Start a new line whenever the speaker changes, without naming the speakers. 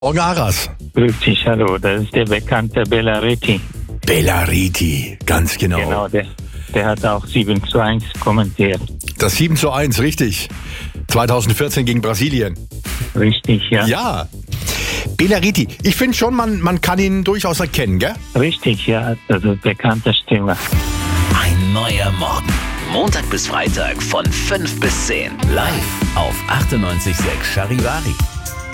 Morgen, Aras.
Grüß dich, hallo. Das ist der bekannte Bellaretti.
Bellaretti, ganz genau.
Genau, der hat auch 7:1 kommentiert.
Das 7:1, richtig. 2014 gegen Brasilien.
Richtig, ja.
Ja. Bellaretti, ich finde schon, man kann ihn durchaus erkennen, gell?
Richtig, ja. Also bekannte Stimme.
Ein neuer Morgen. Montag bis Freitag von 5 bis 10. Live auf 98.6 Charivari.